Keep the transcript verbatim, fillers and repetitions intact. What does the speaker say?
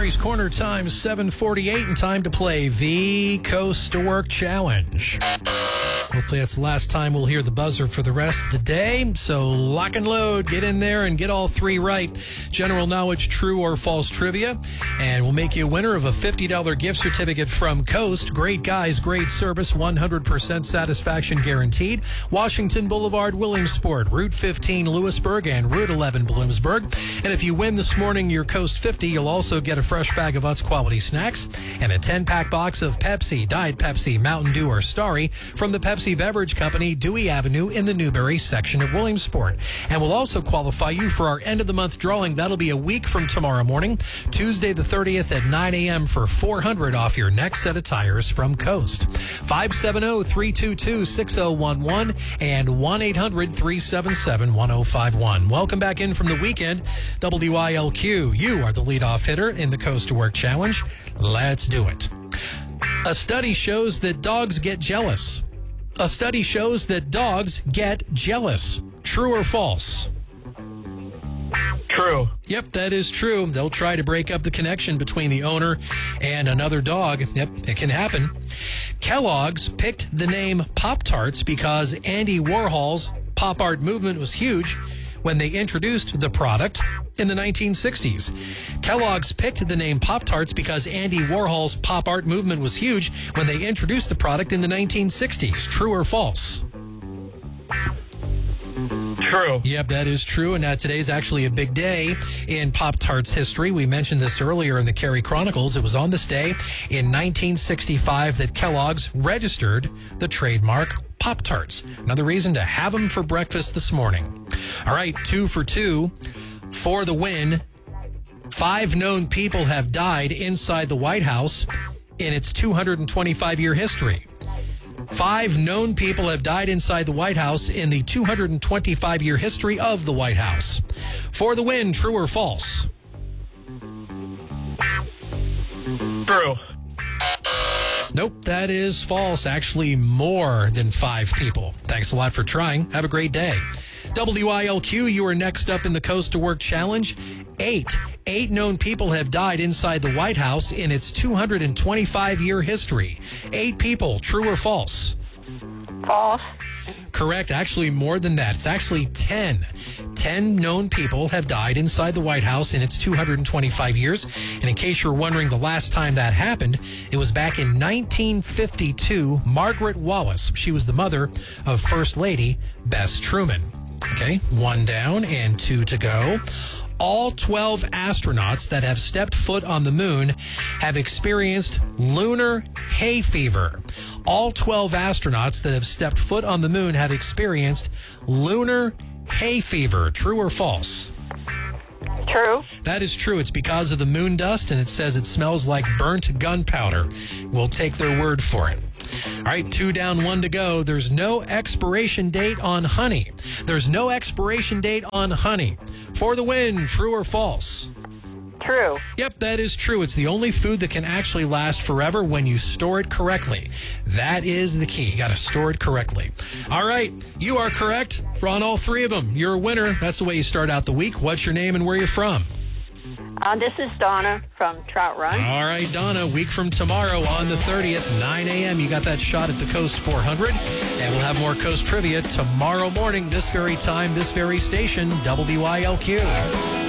Country's Corner, time seven forty-eight, and time to play the Coast to Work Challenge. Hopefully that's the last time we'll hear the buzzer for the rest of the day. So lock and load, get in there and get all three right. General knowledge, true or false trivia. And we'll make you a winner of a fifty dollars gift certificate from Coast. Great guys, great service, one hundred percent satisfaction guaranteed. Washington Boulevard, Williamsport, Route fifteen, Lewisburg, and Route eleven, Bloomsburg. And if you win this morning your Coast fifty, you'll also get a fresh bag of Utz quality snacks and a ten-pack box of Pepsi, Diet Pepsi, Mountain Dew, or Starry from the Pepsi Beverage Company, Dewey Avenue in the Newberry section of Williamsport. And we'll also qualify you for our end-of-the-month drawing. That'll be a week from tomorrow morning, Tuesday the thirtieth at nine a.m. for four hundred off your next set of tires from Coast. five seven zero, three two two, six zero one one and one eight hundred, three seven seven, one zero five one. Welcome back in from the weekend. W I L Q, you are the leadoff hitter in the Coast to Work Challenge. Let's do it. A study shows that dogs get jealous. A study shows that dogs get jealous. True or false? True. Yep, that is true. They'll try to break up the connection between the owner and another dog. Yep, it can happen. Kellogg's picked the name Pop-Tarts because Andy Warhol's pop art movement was huge when they introduced the product in the nineteen sixties. Kellogg's picked the name Pop-Tarts because Andy Warhol's pop art movement was huge when they introduced the product in the nineteen sixties. True or false? True. Yep, that is true. And uh, today's actually a big day in Pop-Tarts history. We mentioned this earlier in the Cary Chronicles. It was on this day in nineteen sixty-five that Kellogg's registered the trademark Pop-Tarts. Another reason to have them for breakfast this morning. All right, two for two for the win. Five known people have died inside the White House in its two hundred twenty-five year history. Five known people have died inside the White House in the two hundred twenty-five year history of the White House. For the win, true or false? True. Nope, that is false. Actually, more than five people. Thanks a lot for trying. Have a great day. W I L Q, you are next up in the Coast to Work Challenge. Eight. Eight known people have died inside the White House in its two hundred twenty-five year history. Eight people. True or false? False. Correct. Actually, more than that. It's actually ten. Ten known people have died inside the White House in its two hundred twenty-five years. And in case you're wondering the last time that happened, it was back in nineteen fifty-two. Margaret Wallace. She was the mother of First Lady Bess Truman. Okay, one down and two to go. All twelve astronauts that have stepped foot on the moon have experienced lunar hay fever. All twelve astronauts that have stepped foot on the moon have experienced lunar hay fever. True or false? True. That is true. It's because of the moon dust, and it says it smells like burnt gunpowder. We'll take their word for it. All right, two down, one to go. There's no expiration date on honey. There's no expiration date on honey. For the win, true or false? True. Yep, that is true. It's the only food that can actually last forever when you store it correctly. That is the key. You got to store it correctly. All right, you are correct on all three of them. You're a winner. That's the way you start out the week. What's your name and where you're from? Uh, this is Donna from Trout Run. All right, Donna, a week from tomorrow on the thirtieth, nine a.m. You got that shot at the Coast four hundred, and we'll have more Coast trivia tomorrow morning, this very time, this very station, W I L Q.